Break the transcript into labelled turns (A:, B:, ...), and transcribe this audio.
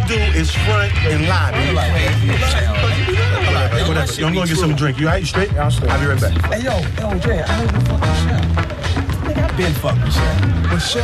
A: do is front and lobby. Whatever. I'm gonna get some drink. You all right? You straight?
B: Yeah, I'm straight.
A: I'll be right back.
B: Hey, yo, Jay, I heard you fucking Chef. Nigga, I been fucking Chef. But Chef